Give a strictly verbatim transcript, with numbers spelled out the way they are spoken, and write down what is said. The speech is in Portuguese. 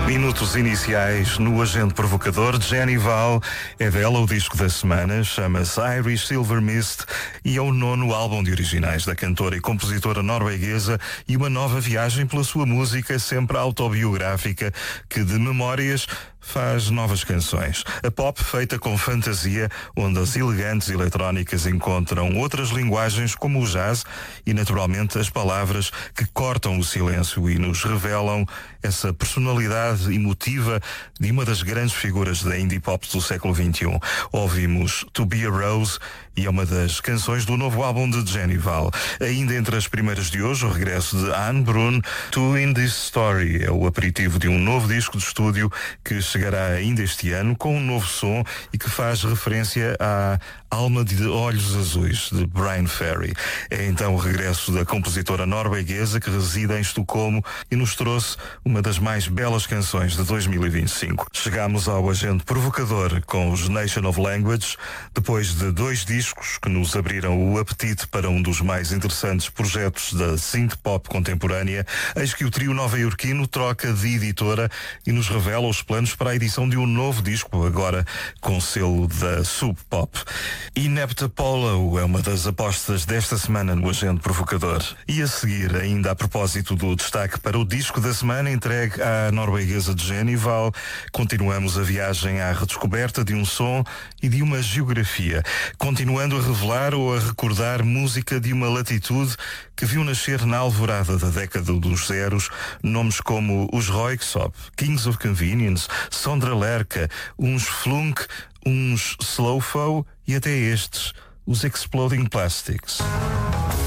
Minutos iniciais no Agente Provocador. Jenny Val é dela o disco da semana, chama-se Irish Silver Mist e é o nono álbum de originais da cantora e compositora norueguesa e uma nova viagem pela sua música sempre autobiográfica que de memórias faz novas canções. A pop feita com fantasia, onde as elegantes eletrónicas encontram outras linguagens como o jazz e naturalmente as palavras que cortam o silêncio e nos revelam essa personalidade emotiva de uma das grandes figuras da indie pop do século vinte e um. Ouvimos To Be a Rose e é uma das canções do novo álbum de Jenny Val. Ainda entre as primeiras de hoje, o regresso de Anne Brun, To In This Story, é o aperitivo de um novo disco de estúdio que chegará ainda este ano com um novo som e que faz referência à Alma de Olhos Azuis, de Brian Ferry. É então o regresso da compositora norueguesa que reside em Estocolmo e nos trouxe uma das mais belas canções de dois mil e vinte e cinco. Chegamos ao Agente Provocador com os Nation of Language, depois de dois discos que nos abriram o apetite para um dos mais interessantes projetos da synth pop contemporânea. Eis que o trio nova-iorquino troca de editora e nos revela os planos para a edição de um novo disco, agora com selo da Sub Pop. Inepta Apollo é uma das apostas desta semana no Agente Provocador. E a seguir, ainda a propósito do destaque para o disco da semana entregue à norueguesa de Jenny Val, continuamos a viagem à redescoberta de um som e de uma geografia, continuando a revelar ou a recordar música de uma latitude que viu nascer na alvorada da década dos zeros nomes como os Röyksopp, Kings of Convenience, Sondra Lerche, uns Flunk, uns Slowfo e até estes, os Exploding Plastics.